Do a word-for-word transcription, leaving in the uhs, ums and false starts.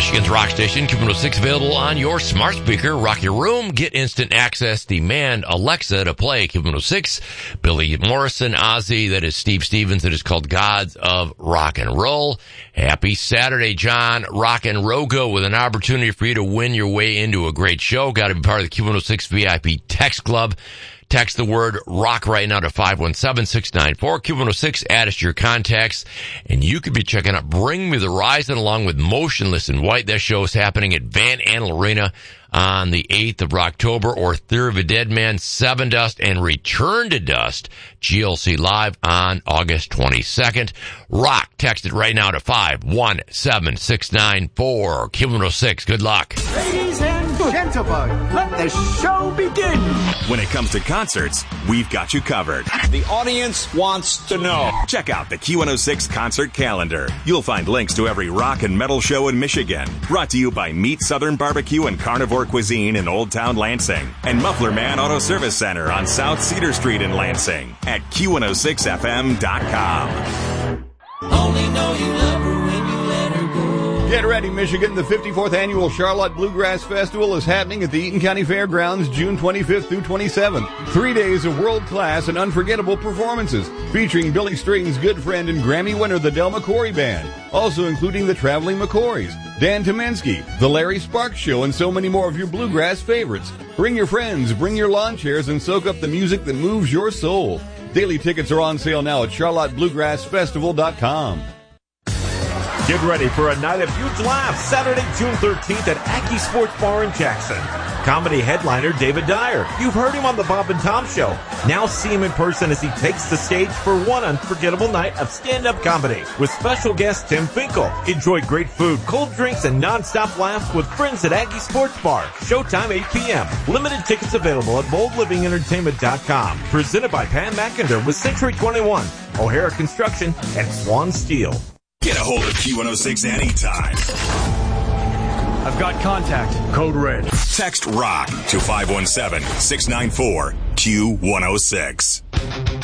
Michigan's rock station, Q one oh six, available on your smart speaker. Rock your room. Get instant access. Demand Alexa to play Q one oh six. Billy Morrison, Ozzy, that is Steve Stevens. It is called Gods of Rock and Roll. Happy Saturday, John Rock and Rogo, with an opportunity for you to win your way into a great show. Got to be part of the Q one oh six V I P Text Club. Text the word rock right now to five one seven, six nine four. Q one oh six, add us to your contacts, and you could be checking out Bring Me the Horizon along with Motionless in White. That show is happening at Van Andel Arena on the eighth of October, or Theory of a Dead Man, Seven Dust, and Return to Dust, G L C Live on August twenty-second. Rock, text it right now to five one seven, six nine four. Q one oh six, good luck. Ladies and gentlemen, let the show begin. When it comes to concerts, we've got you covered. The audience wants to know. Check out the Q one oh six concert calendar. You'll find links to every rock and metal show in Michigan. Brought to you by Meat Southern Barbecue and Carnivore Cuisine in Old Town Lansing, and Muffler Man Auto Service Center on South Cedar Street in Lansing at Q one oh six F M dot com. Only know you love her when you let her go. Get ready, Michigan. The fifty-fourth Annual Charlotte Bluegrass Festival is happening at the Eaton County Fairgrounds June twenty-fifth through twenty-seventh. Three days of world-class and unforgettable performances featuring Billy String's good friend and Grammy winner, the Del McCoury Band, also including the Traveling McCourys, Dan Tomensky, the Larry Sparks Show, and so many more of your bluegrass favorites. Bring your friends, bring your lawn chairs, and soak up the music that moves your soul. Daily tickets are on sale now at charlotte bluegrass festival dot com. Get ready for a night of huge laughs Saturday, June thirteenth at Aggie Sports Bar in Jackson. Comedy headliner David Dyer. You've heard him on the Bob and Tom Show. Now see him in person as he takes the stage for one unforgettable night of stand-up comedy with special guest Tim Finkel. Enjoy great food, cold drinks, and non-stop laughs with friends at Aggie Sports Bar. Showtime eight p.m. Limited tickets available at bold living entertainment dot com. Presented by Pam McInder with Century twenty-one, O'Hara Construction, and Swan Steel. Get a hold of Q one oh six anytime. I've got contact. Code red. Text ROCK to five one seven, six nine four, Q one oh six.